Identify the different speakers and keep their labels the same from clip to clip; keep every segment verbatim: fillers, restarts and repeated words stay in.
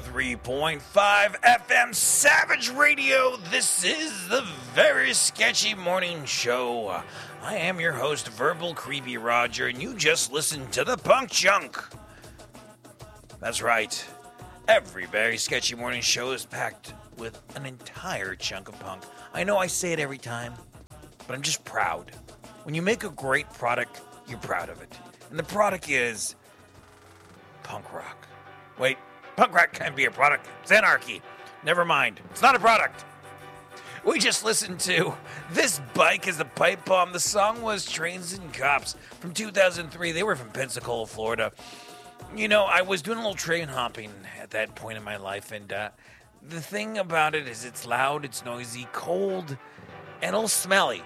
Speaker 1: three point five F M Savage Radio. This is the Very Sketchy Morning Show. I am your host, Verbal Creepy Roger, and you just listened to the Punk Junk. That's right. Every Very Sketchy Morning Show is packed with an entire chunk of punk. I know I say it every time, but I'm just proud. When you make a great product, you're proud of it. And the product is punk rock. Wait, punk rock can't be a product. It's anarchy. Never mind. It's not a product. We just listened to This Bike is a Pipe Bomb. The song was Trains and Cops from two thousand three. They were from Pensacola, Florida. You know, I was doing a little train hopping at that point in my life, and uh, the thing about it is it's loud, it's noisy, cold, and a little smelly.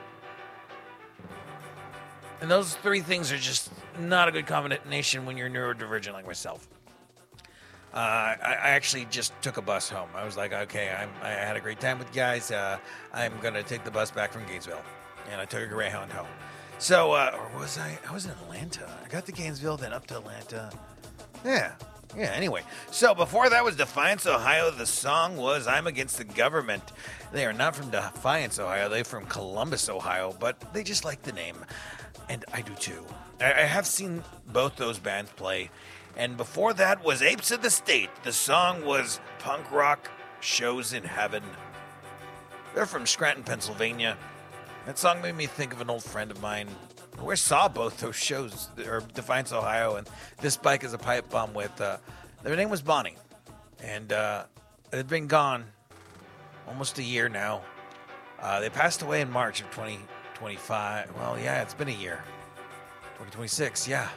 Speaker 1: And those three things are just not a good combination when you're neurodivergent like myself. Uh, I, I actually just took a bus home. I was like, okay, I'm, I had a great time with you guys. Uh, I'm going to take the bus back from Gainesville. And I took a Greyhound home. So, uh, or was I? I was in Atlanta. I got to Gainesville, then up to Atlanta. Yeah. Yeah, anyway. So before that was Defiance, Ohio. The song was I'm Against the Government. They are not from Defiance, Ohio. They're from Columbus, Ohio. But they just like the name. And I do too. I, I have seen both those bands play. And before that was Apes of the State. The song was Punk Rock Shows in Heaven. They're from Scranton, Pennsylvania. That song made me think of an old friend of mine who I saw both those shows, or Defiance, Ohio, and This Bike is a Pipe Bomb with. Uh, their name was Bonnie. And uh, they'd been gone almost a year now. Uh, they passed away in March of twenty twenty-five. Well, yeah, it's been a year. twenty twenty-six, yeah.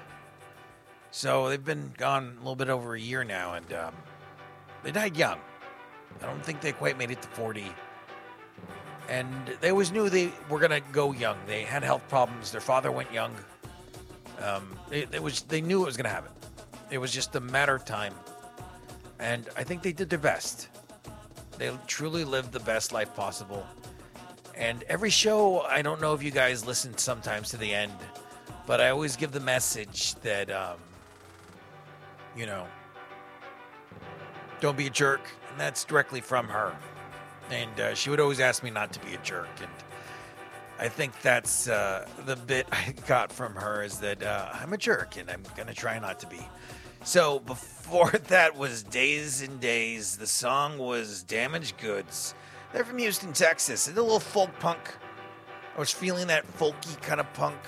Speaker 1: So they've been gone a little bit over a year now, and um, they died young. I don't think they quite made it to forty. And they always knew they were going to go young. They had health problems. Their father went young. Um, it, it was they knew it was going to happen. It was just a matter of time. And I think they did their best. They truly lived the best life possible. And every show, I don't know if you guys listen sometimes to the end, but I always give the message that, um, you know, don't be a jerk. And that's directly from her. And uh, she would always ask me not to be a jerk. And I think that's uh, the bit I got from her is that uh, I'm a jerk and I'm going to try not to be. So before that was Days and Days. The song was Damaged Goods. They're from Houston, Texas. It's a little folk punk. I was feeling that folky kind of punk.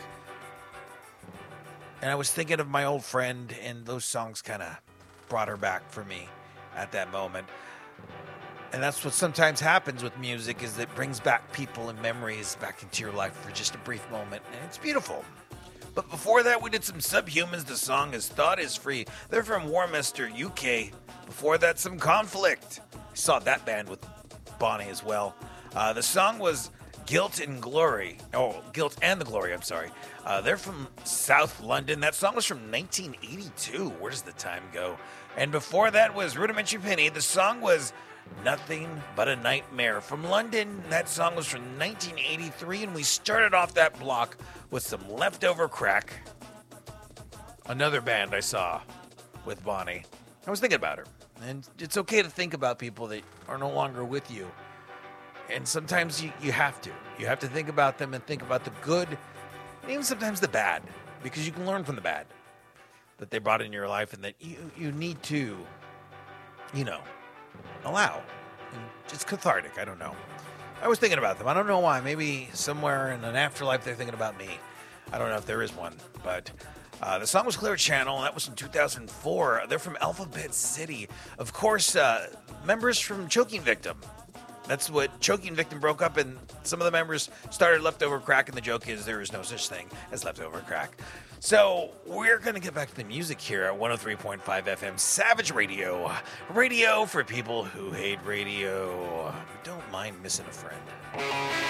Speaker 1: And I was thinking of my old friend, and those songs kind of brought her back for me at that moment. And that's what sometimes happens with music, is it brings back people and memories back into your life for just a brief moment. And it's beautiful. But before that, we did some Subhumans. The song is Thought is Free. They're from Warminster, U K. Before that, some Conflict. I saw that band with Bonnie as well. Uh, the song was Guilt and Glory. Oh, Guilt and the Glory, I'm sorry. Uh, they're from South London. That song was from nineteen eighty-two. Where does the time go? And before that was Rudimentary Penny. The song was Nothing But a Nightmare from London. That song was from nineteen eighty-three, and we started off that block with some Leftover Crack. Another band I saw with Bonnie. I was thinking about her. And it's okay to think about people that are no longer with you. And sometimes you, you have to. You have to think about them and think about the good, and even sometimes the bad, because you can learn from the bad that they brought in your life, and that you, you need to, you know, allow. And it's cathartic. I don't know. I was thinking about them. I don't know why. Maybe somewhere in an afterlife they're thinking about me. I don't know if there is one. But uh, the song was Clear Channel, and that was in two thousand four. They're from Alphabet City. Of course, uh, members from Choking Victim. That's what Choking Victim broke up, and some of the members started Leftover Crack, and the joke is there is no such thing as Leftover Crack. So we're going to get back to the music here at one oh three point five F M Savage Radio. Radio for people who hate radio. Don't mind missing a friend.